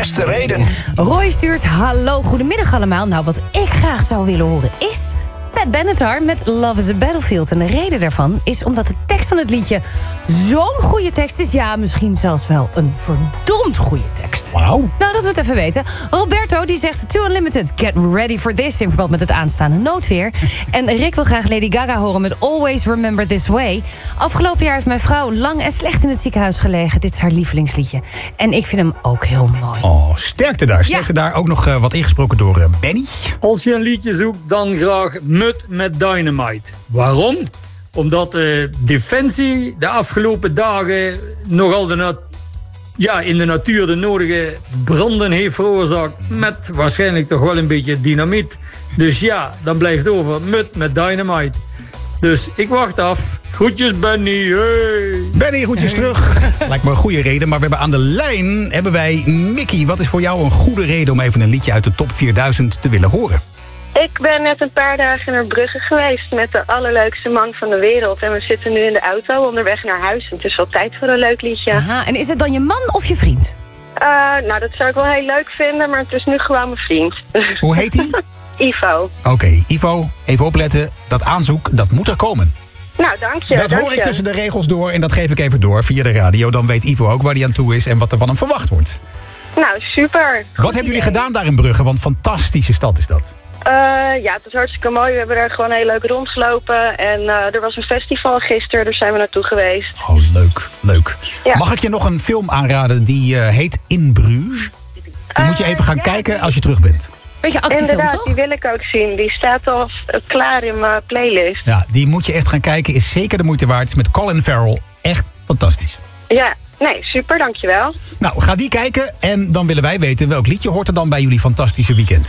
beste reden. Roy stuurt, hallo, goedemiddag allemaal. Nou, wat ik graag zou willen horen is Pat Benatar met Love is a Battlefield. En de reden daarvan is omdat de tekst van het liedje zo'n goede tekst is. Ja, misschien zelfs wel een verdomd goede tekst. Wauw. Nou, dat we het even weten. Roberto die zegt Too Unlimited, get ready for this, in verband met het aanstaande noodweer. En Rick wil graag Lady Gaga horen met Always Remember This Way. Afgelopen jaar heeft mijn vrouw lang en slecht in het ziekenhuis gelegen. Dit is haar lievelingsliedje. En ik vind hem ook heel mooi. Oh, sterkte daar. Sterkte daar. Ook nog wat ingesproken door Benny. Als je een liedje zoekt, dan graag Mud met Dynamite. Waarom? Omdat Defensie de afgelopen dagen nogal in de natuur de nodige branden heeft veroorzaakt. Met waarschijnlijk toch wel een beetje dynamiet. Dus ja, dan blijft over Mud met Dynamite. Dus ik wacht af. Groetjes Benny. Hey. Benny, groetjes terug. Lijkt me een goede reden. Maar we hebben aan de lijn Mickey. Wat is voor jou een goede reden om even een liedje uit de top 4000 te willen horen? Ik ben net een paar dagen naar Brugge geweest met de allerleukste man van de wereld. En we zitten nu in de auto onderweg naar huis. En het is wel tijd voor een leuk liedje. Aha, en is het dan je man of je vriend? Nou, dat zou ik wel heel leuk vinden, maar het is nu gewoon mijn vriend. Hoe heet hij? Ivo. Oké, Ivo, even opletten. Dat aanzoek, dat moet er komen. Nou, dank je. Dat hoor ik tussen de regels door en dat geef ik even door via de radio. Dan weet Ivo ook waar hij aan toe is en wat er van hem verwacht wordt. Nou, super. Wat hebben jullie gedaan daar in Brugge? Want fantastische stad is dat. Ja, het is hartstikke mooi. We hebben daar gewoon heel leuk rondgelopen. En er was een festival gisteren, daar zijn we naartoe geweest. Oh, leuk, leuk. Ja. Mag ik je nog een film aanraden die heet In Bruges? Die moet je even gaan kijken als je terug bent. Beetje actiefilm, inderdaad, toch? die wil ik ook zien. Die staat al klaar in mijn playlist. Ja, die moet je echt gaan kijken. Is zeker de moeite waard. Is met Colin Farrell. Echt fantastisch. Ja, nee, super, dankjewel. Nou, ga die kijken en dan willen wij weten welk liedje hoort er dan bij jullie fantastische weekend.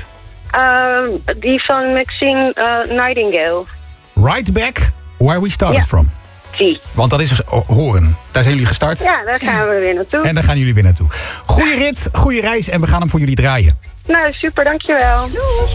Die van Maxine Nightingale. Right Back Where We Started From. Die. Want dat is dus Horen. Daar zijn jullie gestart. Ja, daar gaan we weer naartoe. En daar gaan jullie weer naartoe. Goeie rit, goede reis en we gaan hem voor jullie draaien. Nou, super, dankjewel. Doei.